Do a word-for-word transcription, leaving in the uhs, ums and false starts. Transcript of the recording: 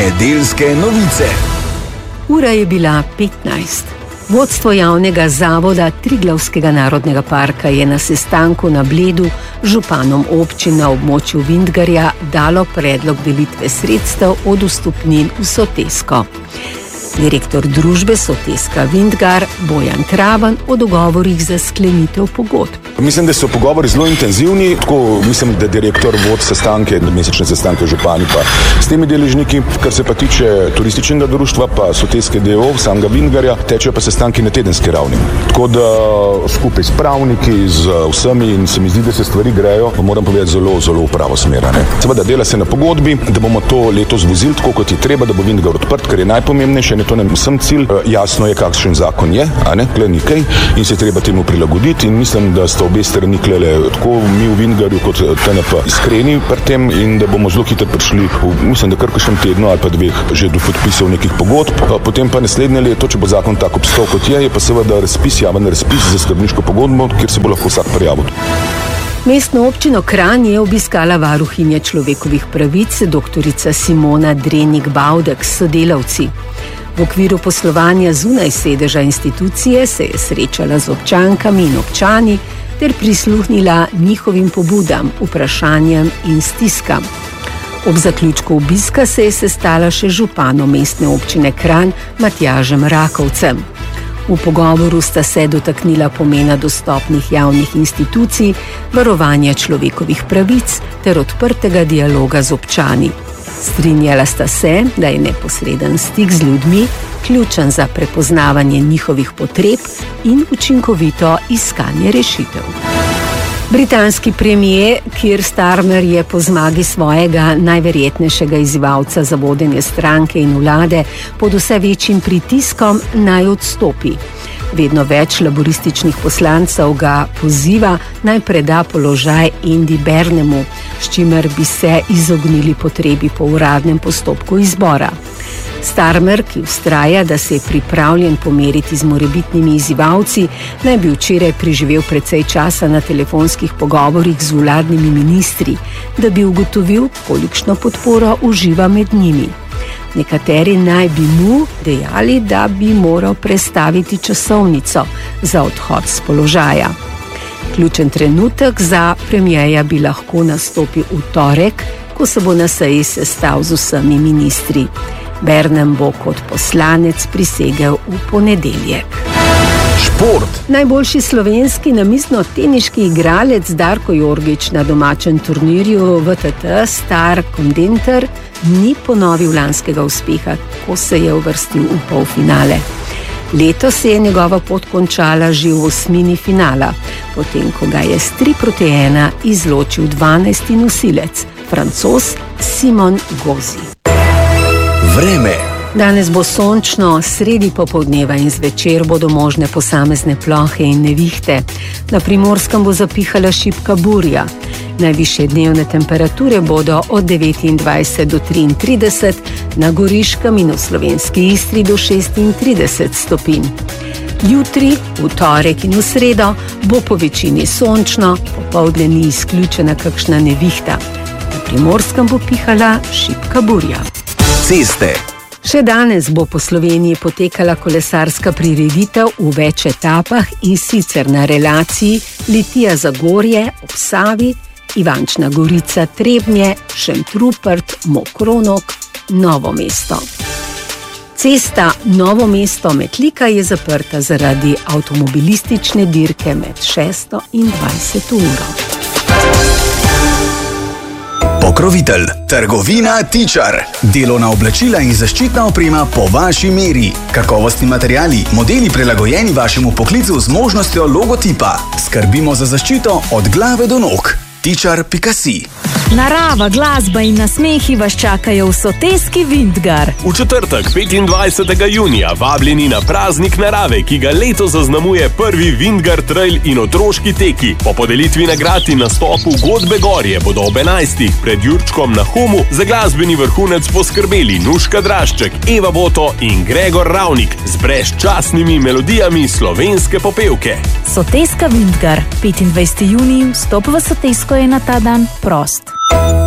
Nedeljske novice. Ura je bila petnajst. Vodstvo javnega zavoda Triglavskega narodnega parka je na sestanku na Bledu županom občin na območju Vintgarja dalo predlog delitve sredstev od vstopnin v Sotesko. Direktor družbe Soteska Vintgar Bojan Traban o dogovorih za sklenitev pogodb. Mislim, da so pogovori zelo intenzivni, tako mislim, da direktor vod sestanke, mesečne sestanke župani pa s temi deležniki. Kar se pa tiče turističnega društva pa Soteske D O O, samega Vintgarja, tečejo pa sestanki na tedenski ravni. Tako da skupaj s pravniki, z vsemi in se mi zdi, da se stvari grejo, pa moram povedati zelo, zelo v pravo smer. Seveda dela se na pogodbi, da bomo to letos vozili tako, kot je treba, da bo Vintgar odprt, kar je najpomembnejše. To nam vsem cilj, jasno je, kakšen zakon je, a ne, kle nekaj in se treba temu prilagoditi in mislim, da sta obe strani klele, tako mi v Vintgarju kot T N P iskreni pri tem in da bomo zelo hitro prišli, v, mislim, da kar kakšnem tednu ali pa dveh že do podpisov nekih pogodb. Potem pa naslednje leto, če bo zakon tako obstal kot je, je pa seveda razpis, javen razpis za skrbniško pogodbo, kjer se bo lahko vsak prijavil. Mestno občino Kranj je obiskala varuhinja človekovih pravic doktorica Simona Drenik-Bavdek s sodelavci. V okviru poslovanja zunaj sedeža institucije se je srečala z občankami in občani ter prisluhnila njihovim pobudam, vprašanjem in stiskam. Ob zaključku obiska se je sestala še županom mestne občine Kranj Matjažem Rakovcem. V pogovoru sta se dotaknila pomena dostopnih javnih institucij, varovanja človekovih pravic ter odprtega dialoga z občani. Strinjala sta se, da je neposreden stik z ljudmi ključen za prepoznavanje njihovih potreb in učinkovito iskanje rešitev. Britanski premier Keir Starmer je po zmagi svojega najverjetnejšega izzivalca za vodenje stranke in vlade pod vse večjim pritiskom naj odstopi. Vedno več laborističnih poslancev ga poziva naj preda položaj Andy Burnhamu, s čimer bi se izognili potrebi po uradnem postopku izbora. Starmer, ki vztraja, da se je pripravljen pomeriti z morebitnimi izzivalci, naj bi včeraj preživel precej časa na telefonskih pogovorih z vladnimi ministri, da bi ugotovil, kolikšno podporo uživa med njimi. Nekateri naj bi mu dejali, da bi moral prestaviti časovnico za odhod s položaja. Ključen trenutek za premierja bi lahko nastopil v torek, ko se bo na seji sestal z vsemi ministri. Burnham bo kot poslanec prisegel v ponedeljek. Šport. Najboljši slovenski namiznoteniški igralec Darko Jorgič na domačem turnirju V T T Star Contender ni ponovil lanskega uspeha, ko se je uvrstil v polfinale. Letos se je njegova pot končala že v osmini finala, potem ko ga je s tri proti ena izločil dvanajsti nosilec, Francoz Simon Gauzy. Vreme. Danes bo sončno, sredi popoldneva in zvečer bodo možne posamezne plohe in nevihte. Na Primorskem bo zapihala šibka burja. Najvišje dnevne temperature bodo od devetindvajset do triintrideset, na Goriškem in v slovenski Istri do šestintrideset stopinj. Jutri, v torek in v sredo bo po večini sončno, popoldne ni izključena kakšna nevihta. Na Primorskem bo pihala šibka burja. Ceste. Še danes bo po Sloveniji potekala kolesarska prireditev v več etapah in sicer na relaciji Litija-Zagorje ob Savi, Ivančna Gorica Trebnje, Šentrupert, Mokronok, Novo mesto. Cesta Novo mesto-Metlika je zaprta zaradi avtomobilistične dirke med šesto in dvajseto uro. Pokrovitelj. Trgovina Tičar. Delovna oblačila in zaščitna oprema po vaši meri. Kakovostni materiali, modeli prilagojeni vašemu poklicu z možnostjo logotipa. Skrbimo za zaščito od glave do nog. tičar pika si. Narava, glasba in nasmehi vas čakajo v Soteski Vintgar. V četrtek, petindvajsetega junija, vabljeni na praznik narave, ki ga letos zaznamuje prvi Vintgar Trail in otroški teki. Po podelitvi nagrad in nastopu Godbe Gorje bodo ob enajstih pred Jurčkom na Humu za glasbeni vrhunec poskrbeli Nuška Drašček, Eva Boto in Gregor Ravnik z brezčasnimi melodijami slovenske popevke. Soteska Vintgar, petindvajseti junij, vstop v Sotesko je na ta dan prost.